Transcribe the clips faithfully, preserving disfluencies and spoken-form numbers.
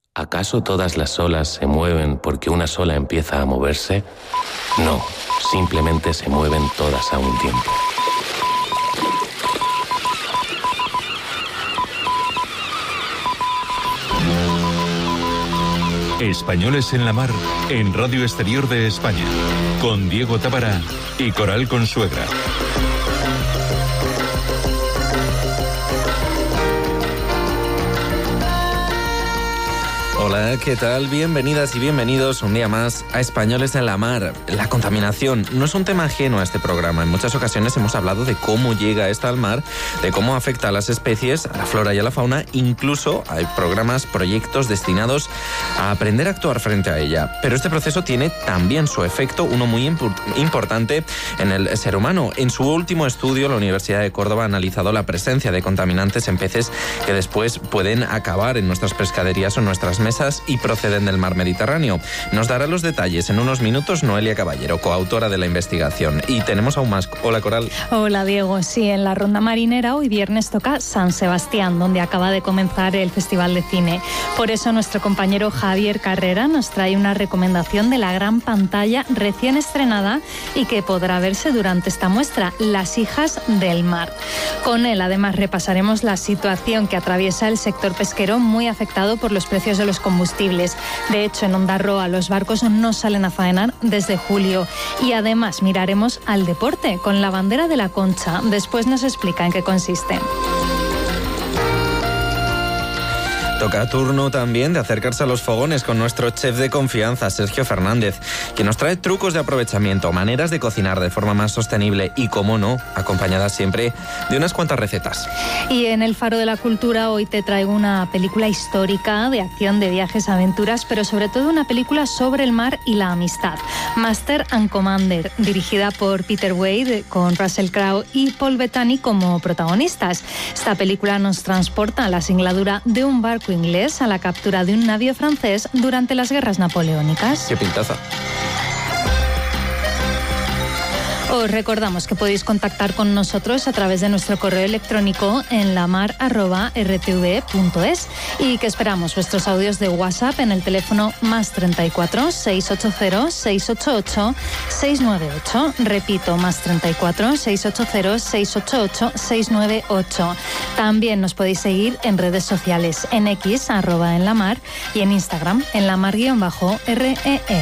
¿Acaso todas las olas se mueven porque una sola empieza a moverse? No, simplemente se mueven todas a un tiempo. Españoles en la Mar, en Radio Exterior de España, con Diego Tábara y Coral Consuegra. Hola, ¿qué tal? Bienvenidas y bienvenidos un día más a Españoles en la Mar. La contaminación no es un tema ajeno a este programa. En muchas ocasiones hemos hablado de cómo llega esta al mar, de cómo afecta a las especies, a la flora y a la fauna. Incluso hay programas, proyectos destinados a aprender a actuar frente a ella. Pero este proceso tiene también su efecto, uno muy imp- importante en el ser humano. En su último estudio, la Universidad de Córdoba ha analizado la presencia de contaminantes en peces que después pueden acabar en nuestras pescaderías o en nuestras mesas y proceden del mar Mediterráneo. Nos dará los detalles en unos minutos Noelia Caballero, coautora de la investigación. Y tenemos aún más. Hola, Coral. Hola, Diego. Sí, en la ronda marinera hoy viernes toca San Sebastián, donde acaba de comenzar el Festival de Cine. Por eso nuestro compañero Javier Carrera nos trae una recomendación de la gran pantalla recién estrenada y que podrá verse durante esta muestra, Las hijas del mar. Con él, además, repasaremos la situación que atraviesa el sector pesquero, muy afectado por los precios de los combustibles. De hecho, en Ondarroa los barcos no salen a faenar desde julio. Y además miraremos al deporte con la bandera de la Concha. Después nos explica en qué consiste. Toca turno también de acercarse a los fogones con nuestro chef de confianza, Sergio Fernández, que nos trae trucos de aprovechamiento, maneras de cocinar de forma más sostenible y, como no, acompañadas siempre de unas cuantas recetas. Y en el Faro de la Cultura hoy te traigo una película histórica de acción, de viajes, aventuras, pero sobre todo una película sobre el mar y la amistad. Master and Commander, dirigida por Peter Weir, con Russell Crowe y Paul Bettany como protagonistas. Esta película nos transporta a la singladura de un barco inglés a la captura de un navío francés durante las guerras napoleónicas. ¡Qué pintaza! Os recordamos que podéis contactar con nosotros a través de nuestro correo electrónico en lamar arroba r t v punto es y que esperamos vuestros audios de WhatsApp en el teléfono más treinta y cuatro, seiscientos ochenta, seiscientos ochenta y ocho, seiscientos noventa y ocho. Repito, más treinta y cuatro, seiscientos ochenta, seiscientos ochenta y ocho, seiscientos noventa y ocho. También nos podéis seguir en redes sociales, en X, arroba en la mar, y en Instagram, en la mar guión bajo R E E.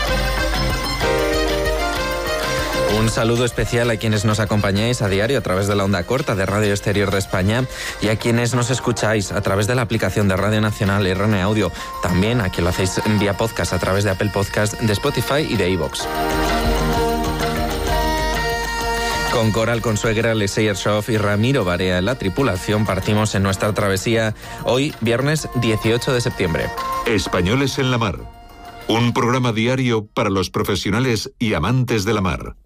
Un saludo especial a quienes nos acompañáis a diario a través de la onda corta de Radio Exterior de España y a quienes nos escucháis a través de la aplicación de Radio Nacional R N Audio. También a quien lo hacéis vía podcast a través de Apple Podcast, de Spotify y de iVoox. Con Coral Consuegra, Lesey Ershoff y Ramiro Barea en la tripulación partimos en nuestra travesía hoy, viernes dieciocho de septiembre. Españoles en la Mar, un programa diario para los profesionales y amantes de la mar.